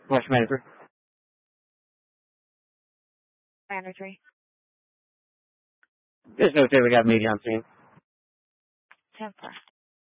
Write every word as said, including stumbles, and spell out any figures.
Watch manager. Banner three. There's no say we got media on scene. ten four.